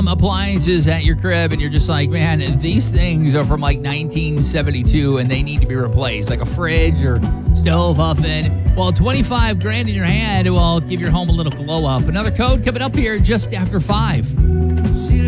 appliances at your crib and you're just like, man, these things are from like 1972 and they need to be replaced, like a fridge or stove oven. Well, 25 grand in your hand will give your home a little glow up. Another code coming up here just after 5.